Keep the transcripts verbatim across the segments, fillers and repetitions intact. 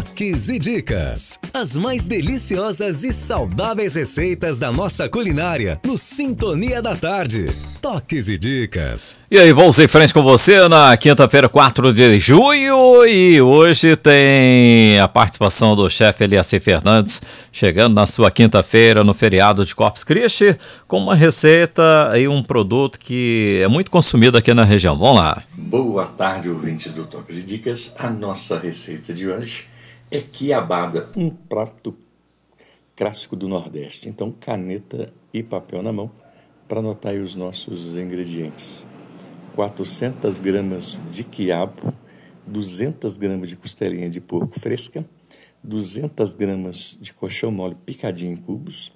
Toques e dicas. As mais deliciosas e saudáveis receitas da nossa culinária no Sintonia da Tarde. Toques e dicas. E aí, vamos em frente com você na quinta-feira, quatro de junho. E hoje tem a participação do chefe Eliacir Fernandes, chegando na sua quinta-feira no feriado de Corpus Christi, com uma receita e um produto que é muito consumido aqui na região. Vamos lá. Boa tarde, ouvintes do Toques e Dicas. A nossa receita de hoje é quiabada, um prato clássico do Nordeste. Então, caneta e papel na mão para anotar aí os nossos ingredientes. quatrocentas gramas de quiabo, duzentas gramas de costelinha de porco fresca, duzentas gramas de coxão mole picadinho em cubos,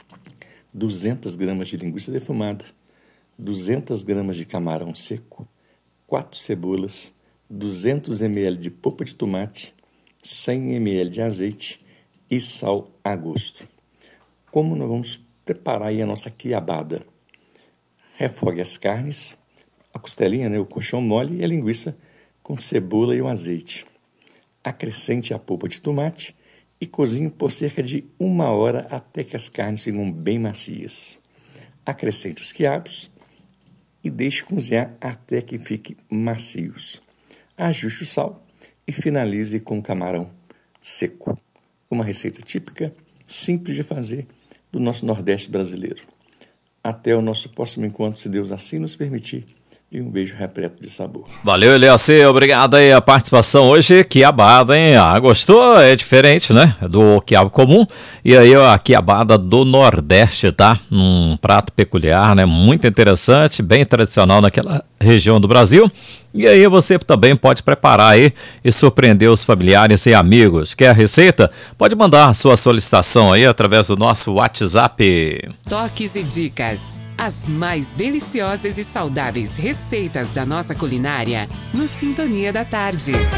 duzentas gramas de linguiça defumada, duzentas gramas de camarão seco, quatro cebolas, duzentos mililitros de polpa de tomate, cem mililitros de azeite e sal a gosto. Como nós vamos preparar aí a nossa quiabada? Refogue as carnes, a costelinha, né, o coxão mole e a linguiça com cebola e o azeite. Acrescente a polpa de tomate e cozinhe por cerca de uma hora até que as carnes ficam bem macias. Acrescente os quiabos e deixe cozinhar até que fiquem macios. Ajuste o sal e finalize com camarão seco. Uma receita típica, simples de fazer, do nosso Nordeste brasileiro. Até o nosso próximo encontro, se Deus assim nos permitir. E um beijo repleto de sabor. Valeu, Eliacir. Obrigado aí a participação hoje. Quiabada, hein? Ah, gostou? É diferente, né? Do quiabo comum. E aí, ó, a quiabada do Nordeste, tá? Um prato peculiar, né? Muito interessante, bem tradicional naquela região do Brasil. E aí você também pode preparar aí e surpreender os familiares e amigos. Quer a receita? Pode mandar a sua solicitação aí através do nosso WhatsApp. Toques e dicas. As mais deliciosas e saudáveis receitas da nossa culinária no Sintonia da Tarde.